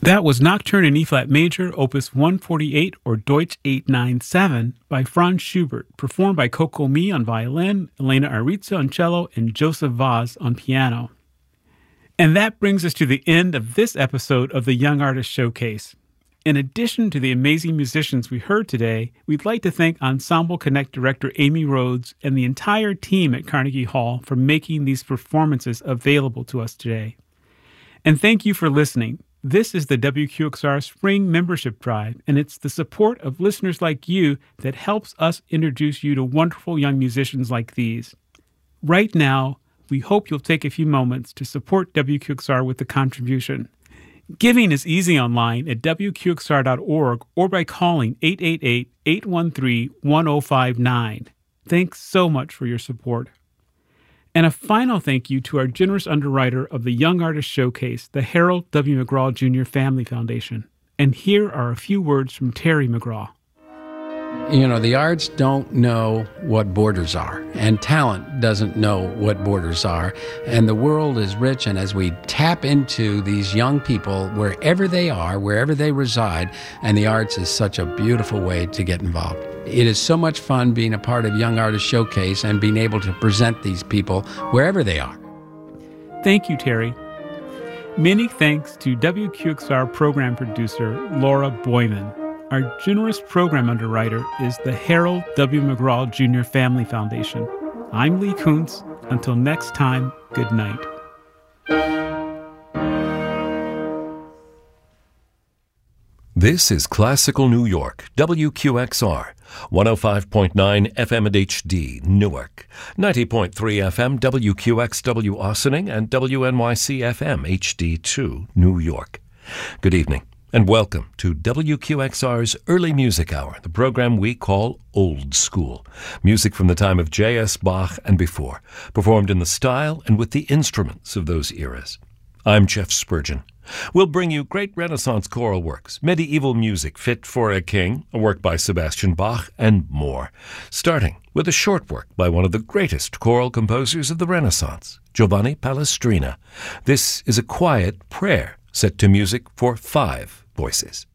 That was Nocturne in E-flat major, opus 148 or Deutsch 897 by Franz Schubert, performed by Coco Mi on violin, Elena Arizzo on cello, and Joseph Vaz on piano. And that brings us to the end of this episode of the Young Artist Showcase. In addition to the amazing musicians we heard today, we'd like to thank Ensemble Connect director Amy Rhodes and the entire team at Carnegie Hall for making these performances available to us today. And thank you for listening. This is the WQXR Spring Membership Drive, and it's the support of listeners like you that helps us introduce you to wonderful young musicians like these. Right now, we hope you'll take a few moments to support WQXR with a contribution. Giving is easy online at WQXR.org or by calling 888-813-1059. Thanks so much for your support. And a final thank you to our generous underwriter of the Young Artist Showcase, the Harold W. McGraw Jr. Family Foundation. And here are a few words from Terry McGraw. You know, the arts don't know what borders are, and talent doesn't know what borders are, and the world is rich, and as we tap into these young people wherever they are, wherever they reside, and the arts is such a beautiful way to get involved. It is so much fun being a part of Young Artist Showcase and being able to present these people wherever they are. Thank you, Terry. Many thanks to WQXR program producer Laura Boyman. Our generous program underwriter is the Harold W. McGraw Jr. Family Foundation. I'm Lee Kuntz. Until next time, good night. This is Classical New York, WQXR, 105.9 FM at HD, Newark, 90.3 FM, WQXW Austining, and WNYC FM HD2, New York. Good evening, and welcome to WQXR's Early Music Hour, the program we call Old School. Music from the time of J.S. Bach and before, performed in the style and with the instruments of those eras. I'm Jeff Spurgeon. We'll bring you great Renaissance choral works, medieval music fit for a king, a work by Sebastian Bach, and more, starting with a short work by one of the greatest choral composers of the Renaissance, Giovanni Palestrina. This is a quiet prayer set to music for 5 voices.